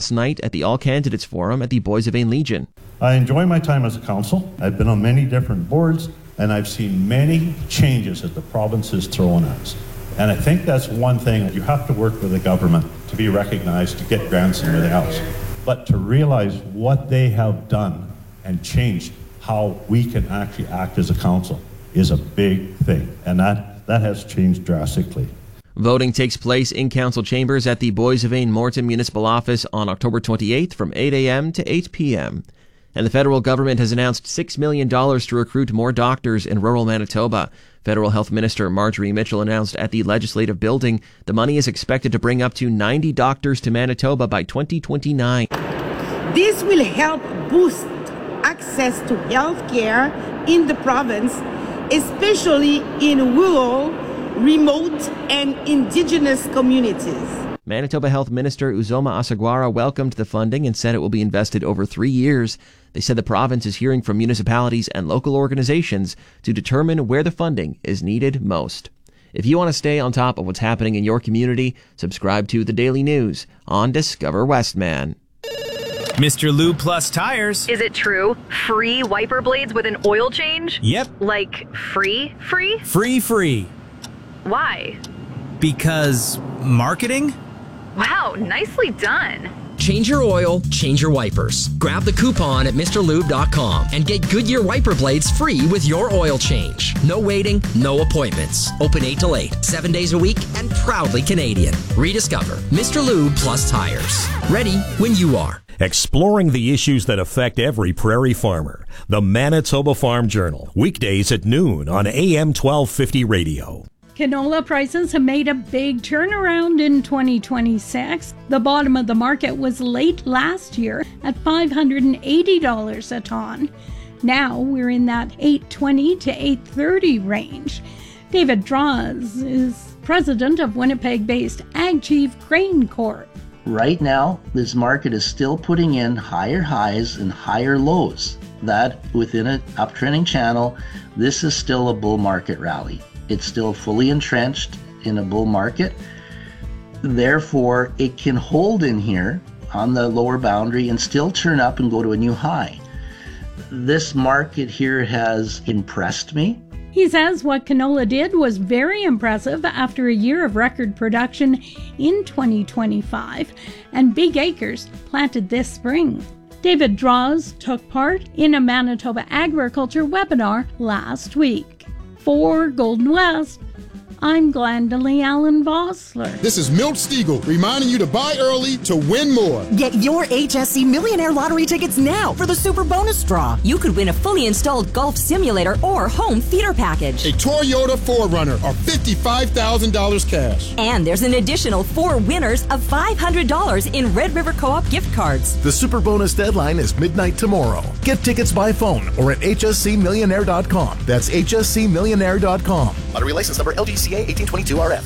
last night at the All Candidates Forum at the Boys of Vain Legion. I enjoy my time as a council. I've been on many different boards, and I've seen many changes that the province has thrown at us. And I think that's one thing. You have to work with the government to be recognized, to get grants and everything else. But to realize what they have done and changed how we can actually act as a council is a big thing. And that has changed drastically. Voting takes place in council chambers at the Boys of Vain Moreton Municipal Office on October 28th from 8 a.m. to 8 p.m. And the federal government has announced $6 million to recruit more doctors in rural Manitoba. Federal Health Minister Marjorie Mitchell announced at the Legislative Building the money is expected to bring up to 90 doctors to Manitoba by 2029. This will help boost access to health care in the province, especially in rural, remote, and indigenous communities. Manitoba Health Minister Uzoma Asagwara welcomed the funding and said it will be invested over 3 years. They said the province is hearing from municipalities and local organizations to determine where the funding is needed most. If you want to stay on top of what's happening in your community, subscribe to The Daily News on Discover Westman. Mr. Lube Plus Tires. Is it true? Free wiper blades with an oil change? Yep. Like free? Free. Why? Because marketing? Wow, nicely done. Change your oil, change your wipers. Grab the coupon at MrLube.com and get Goodyear wiper blades free with your oil change. No waiting, no appointments. Open 8 till 8, 7 days a week, and proudly Canadian. Rediscover Mr. Lube Plus Tires. Ready when you are. Exploring the issues that affect every prairie farmer. The Manitoba Farm Journal. Weekdays at noon on AM 1250 radio. Canola prices have made a big turnaround in 2026. The bottom of the market was late last year at $580 a ton. Now we're in that $820 to $830 range. David Draws is president of Winnipeg-based AgChief Grain Corp. Right now, this market is still putting in higher highs and higher lows. That within an uptrending channel, this is still a bull market rally. It's still fully entrenched in a bull market. Therefore, it can hold in here on the lower boundary and still turn up and go to a new high. This market here has impressed me. He says what canola did was very impressive after a year of record production in 2025 and big acres planted this spring. David Draws took part in a Manitoba agriculture webinar last week. For Golden West, I'm Glendalee Allen Vossler. This is Milt Stiegel reminding you to buy early to win more. Get your HSC Millionaire Lottery tickets now for the Super Bonus Draw. You could win a fully installed golf simulator or home theater package. A Toyota 4Runner or $55,000 cash. And there's an additional 4 winners of $500 in Red River Co-op gift cards. The Super Bonus deadline is midnight tomorrow. Get tickets by phone or at hscmillionaire.com. That's hscmillionaire.com. Lottery license number LGCA 1822RF.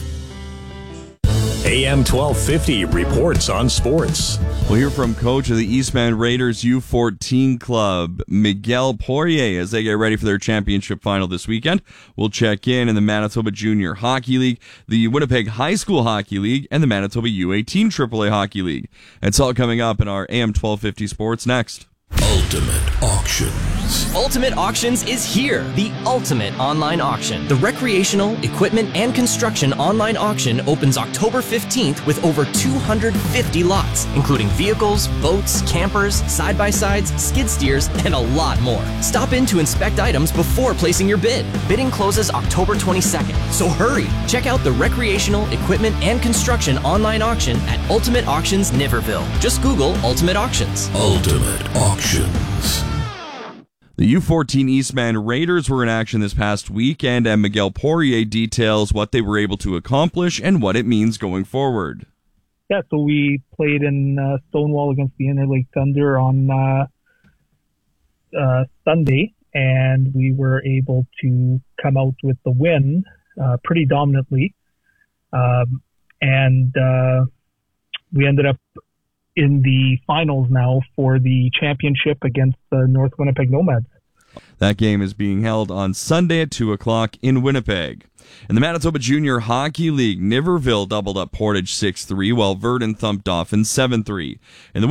AM 1250 reports on sports. We'll hear from coach of the Eastman Raiders U14 club, Miguel Poirier, as they get ready for their championship final this weekend. We'll check in the Manitoba Junior Hockey League, the Winnipeg High School Hockey League, and the Manitoba U18 AAA Hockey League. It's all coming up in our AM 1250 Sports next. Ultimate Auctions. Ultimate Auctions is here, the ultimate online auction. The recreational, equipment, and construction online auction opens October 15th with over 250 lots, including vehicles, boats, campers, side-by-sides, skid steers, and a lot more. Stop in to inspect items before placing your bid. Bidding closes October 22nd, so hurry! Check out the recreational, equipment, and construction online auction at Ultimate Auctions Niverville. Just Google Ultimate Auctions. Ultimate Auctions. The U14 Eastman Raiders were in action this past weekend, and Miguel Poirier details what they were able to accomplish and what it means going forward. Yeah, so we played in Stonewall against the Interlake Thunder on Sunday, and we were able to come out with the win pretty dominantly. And we ended up in the finals now for the championship against the North Winnipeg Nomads. That game is being held on Sunday at 2 o'clock in Winnipeg. In the Manitoba Junior Hockey League, Niverville doubled up Portage 6-3, while Verdun thumped Dauphin 7-3. In the